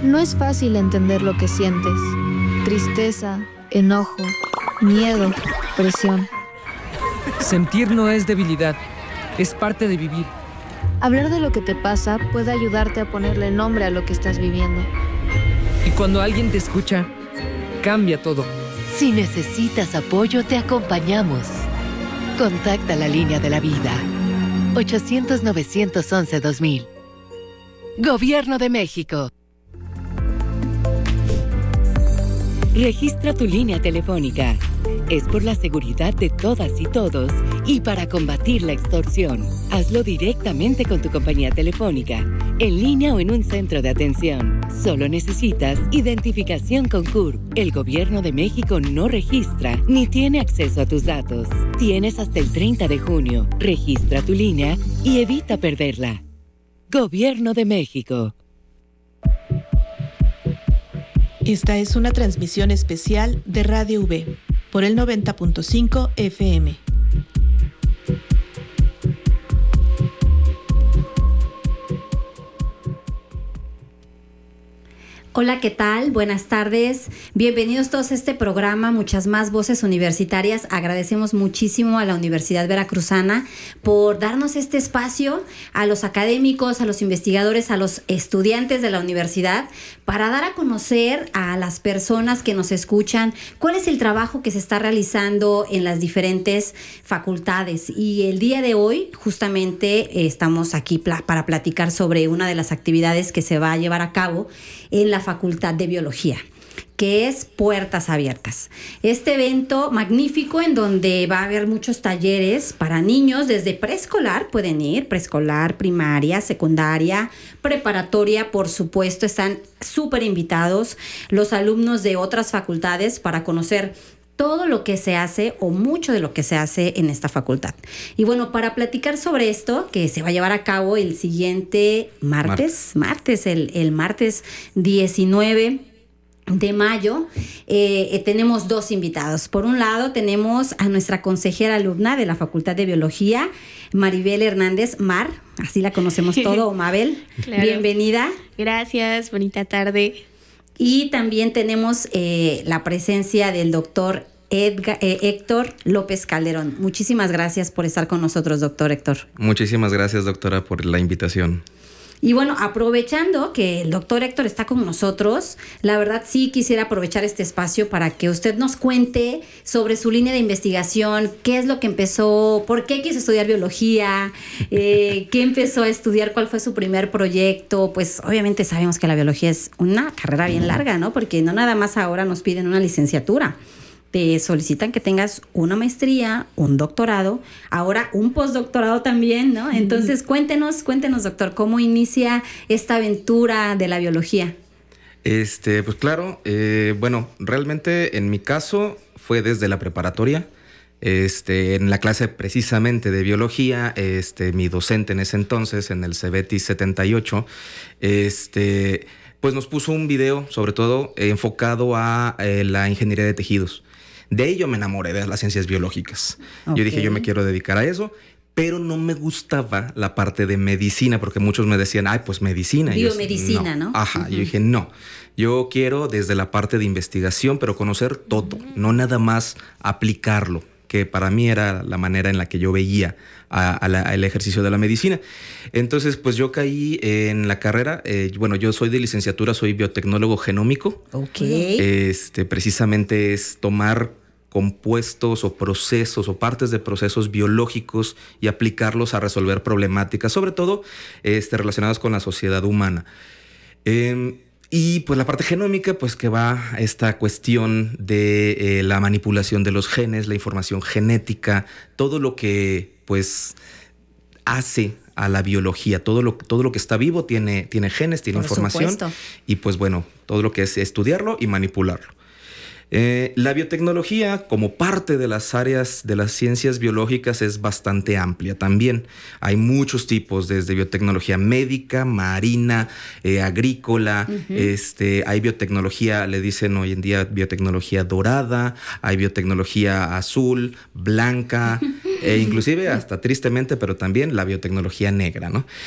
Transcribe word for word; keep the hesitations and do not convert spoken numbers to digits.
No es fácil entender lo que sientes. Tristeza, enojo, miedo, presión. Sentir no es debilidad, es parte de vivir. Hablar de lo que te pasa puede ayudarte a ponerle nombre a lo que estás viviendo. Y cuando alguien te escucha, cambia todo. Si necesitas apoyo, te acompañamos. Contacta la línea de la vida. ochocientos, novecientos once, dos mil. Gobierno de México. Registra tu línea telefónica. Es por la seguridad de todas y todos y para combatir la extorsión. Hazlo directamente con tu compañía telefónica, en línea o en un centro de atención. Solo necesitas identificación con C U R. El Gobierno de México no registra ni tiene acceso a tus datos. Tienes hasta el treinta de junio. Registra tu línea y evita perderla. Gobierno de México. Esta es una transmisión especial de Radio V por el noventa punto cinco F M. Hola, ¿qué tal? Buenas tardes. Bienvenidos todos a este programa, Muchas Más Voces Universitarias. Agradecemos muchísimo a la Universidad Veracruzana por darnos este espacio, a los académicos, a los investigadores, a los estudiantes de la universidad, para dar a conocer a las personas que nos escuchan cuál es el trabajo que se está realizando en las diferentes facultades. Y el día de hoy, justamente, eh, estamos aquí pla- para platicar sobre una de las actividades que se va a llevar a cabo en la Facultad de Biología, que es Puertas Abiertas. Este evento magnífico en donde va a haber muchos talleres para niños desde preescolar, pueden ir, preescolar, primaria, secundaria, preparatoria, por supuesto, están súper invitados los alumnos de otras facultades para conocer todo lo que se hace o mucho de lo que se hace en esta facultad. Y bueno, para platicar sobre esto, que se va a llevar a cabo el siguiente martes, martes, martes el, el martes diecinueve de mayo, eh, eh, tenemos dos invitados. Por un lado, tenemos a nuestra consejera alumna de la Facultad de Biología, Maribel Hernández, Mar, así la conocemos todo, o Mabel. Claro. Bienvenida. Gracias, bonita tarde. Y también tenemos eh, la presencia del doctor Edgar, eh, Héctor López Calderón. Muchísimas gracias por estar con nosotros, doctor Héctor. Muchísimas gracias, doctora, por la invitación. Y bueno, aprovechando que el doctor Héctor está con nosotros, la verdad sí quisiera aprovechar este espacio para que usted nos cuente sobre su línea de investigación, qué es lo que empezó, por qué quiso estudiar biología, eh, qué empezó a estudiar, cuál fue su primer proyecto. Pues obviamente sabemos que la biología es una carrera bien larga, ¿no? Porque no nada más ahora nos piden una licenciatura. Te solicitan que tengas una maestría, un doctorado, ahora un postdoctorado también, ¿no? Entonces, cuéntenos, cuéntenos, doctor, ¿cómo inicia esta aventura de la biología? Este, pues claro, eh, bueno, realmente en mi caso fue desde la preparatoria. Este, en la clase precisamente de biología, este, mi docente en ese entonces, en el CEBETIS setenta y ocho, este, pues nos puso un video, sobre todo eh, enfocado a eh, la ingeniería de tejidos. De ahí yo me enamoré de las ciencias biológicas. Okay. Yo dije, yo me quiero dedicar a eso, pero no me gustaba la parte de medicina, porque muchos me decían, ay, pues medicina. Biomedicina, yo, ¿no? Ajá, uh-huh. Yo dije, no, yo quiero desde la parte de investigación, pero conocer todo, uh-huh. no nada más aplicarlo, que para mí era la manera en la que yo veía a, a la, al ejercicio de la medicina. Entonces, pues yo caí en la carrera, eh, bueno, yo soy de licenciatura, soy biotecnólogo genómico. Ok. Este, precisamente es tomar compuestos o procesos o partes de procesos biológicos y aplicarlos a resolver problemáticas, sobre todo este, relacionadas con la sociedad humana. Eh, Y pues la parte genómica, pues que va a esta cuestión de eh, la manipulación de los genes, la información genética, todo lo que pues hace a la biología, todo lo, todo lo que está vivo tiene, tiene genes, tiene Por información. supuesto. Y pues bueno, todo lo que es estudiarlo y manipularlo. Eh, la biotecnología, como parte de las áreas de las ciencias biológicas, es bastante amplia también. Hay muchos tipos, desde biotecnología médica, marina, eh, agrícola. Uh-huh. este, hay biotecnología, le dicen hoy en día biotecnología dorada, hay biotecnología azul, blanca, e inclusive hasta tristemente, pero también la biotecnología negra, ¿no?